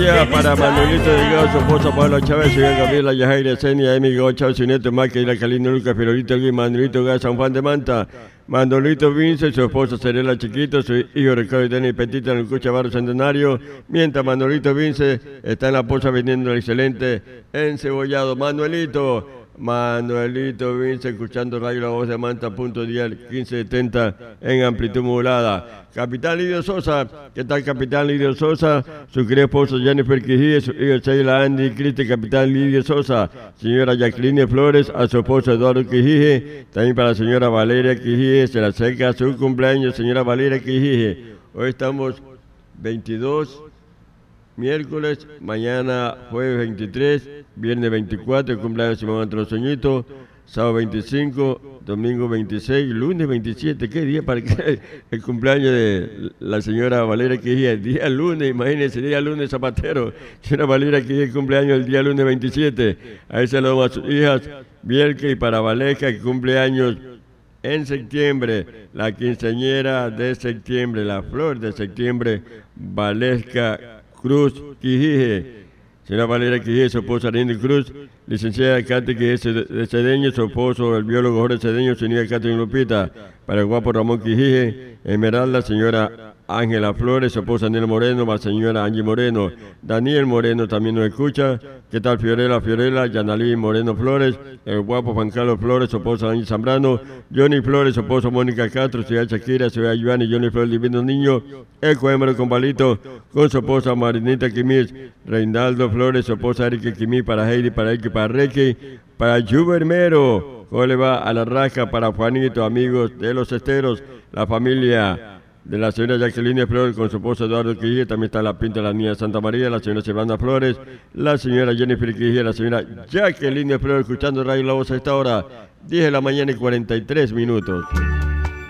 días para Manuelito Delgado, su esposa Paula Chávez, señora Gabriela Yajaira Senia, Emigo Chávez, su nieto Mike, la Calino Lucas, Fiorito Luis, Manuelito Gas, San Juan de Manta, Manolito Vince, su esposa Serela Chiquito, su hijo Ricardo y Dani Petita en el Cucha Barrio Centenario, mientras Manolito Vince está en la posa vendiendo el excelente encebollado. Manuelito Vince, escuchando Radio La Voz de Manta, punto dial 1570 en amplitud modulada. Capitán Lidio Sosa, ¿qué tal Capitán Lidio Sosa? Su querida esposa Jennifer Quijie, su hijo Sheila Andy Cristi, Capitán Lidio Sosa, señora Jacqueline Flores, a su esposo Eduardo Quijie, también para la señora Valeria Quijie, se la acerca su cumpleaños, señora Valeria Quijie. Hoy estamos 22, miércoles, mañana jueves 23, viernes 24, el cumpleaños de Simón entre los Soñitos, sábado 25, domingo 26, lunes 27, ¿qué día para qué? El cumpleaños de la señora Valeria Quijía, el día lunes, imagínense, día lunes zapatero, señora Valeria Quijía, el cumpleaños el día lunes 27, a ese saludo a sus hijas, Bielke y para Valesca, que cumpleaños en septiembre, la quinceañera de septiembre, la flor de septiembre, Valesca Cruz Quijije, señora Valeria Quijije, su esposa Lindy Cruz, licenciada Katy Quijije de Cedeño, su esposo el biólogo Jorge Cedeño, su niña Catherine Lupita, para el guapo Ramón Quijije, Esmeralda, señora Ángela Flores, su esposa Daniel Moreno, la señora Angie Moreno, Daniel Moreno también nos escucha, ¿qué tal Fiorella, Yanalí Moreno Flores, el guapo Juan Carlos Flores, su esposa Angie Zambrano, Johnny Flores, su esposo Mónica Castro, ciudad Shakira, ciudad Giovanni, Johnny Flores, divino niño, el Coémero con Palito, con su esposa Marinita Quimis, Reinaldo Flores, su esposa Erika Quimis, para Heidi, para Eki, para Reiki, para Jubermero, ¿cómo le va? A la raja, para Juanito, amigos de los Esteros, la familia de la señora Jacqueline Flores con su esposo Eduardo Quijie, también está la pinta de la niña Santa María, la señora Silvana Flores, la señora Jennifer Quijie, la señora Jacqueline Flores, escuchando Radio La Voz a esta hora, 10 de la mañana y 43 minutos.